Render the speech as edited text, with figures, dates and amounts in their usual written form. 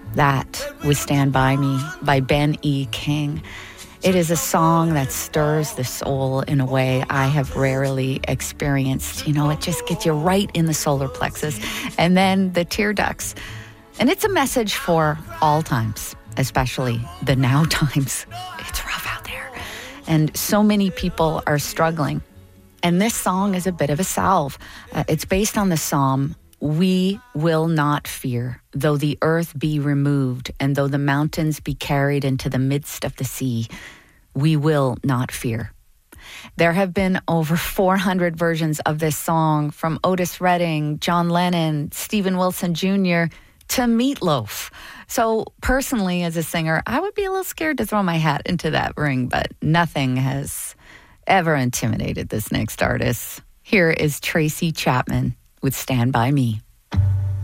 That was Stand By Me by Ben E. King. It is a song that stirs the soul in a way I have rarely experienced. You know, it just gets you right in the solar plexus and then the tear ducts. And it's a message for all times, especially the now times. It's rough out there. And so many people are struggling. And this song is a bit of a salve. It's based on the psalm, "We will not fear, though the earth be removed, and though the mountains be carried into the midst of the sea. We will not fear." There have been over 400 versions of this song, from Otis Redding, John Lennon, Stephen Wilson Jr., to Meatloaf. So personally, as a singer, I would be a little scared to throw my hat into that ring, but nothing has ever intimidated this next artist. Here is Tracy Chapman with Stand By Me.